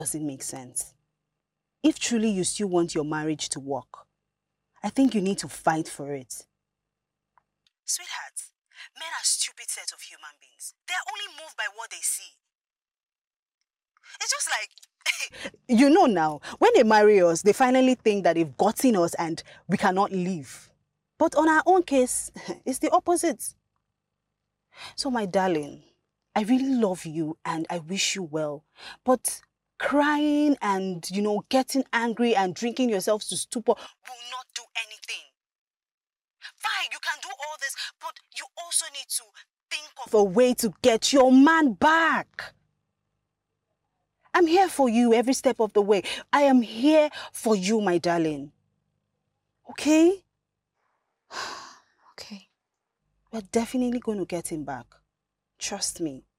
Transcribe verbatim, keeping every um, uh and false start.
doesn't make sense. If truly you still want your marriage to work, I think you need to fight for it. Sweetheart, men are stupid sets of human beings. They're only moved by what they see. It's just like, you know now, when they marry us, they finally think that they've gotten us and we cannot leave. But on our own case, it's the opposite. So my darling, I really love you and I wish you well. But crying and, you know, getting angry and drinking yourself to stupor will not do anything. Fine, you can do all this, but you also need to think of a way to get your man back. I'm here for you every step of the way. I am here for you, my darling. Okay? Okay. We're definitely going to get him back. Trust me.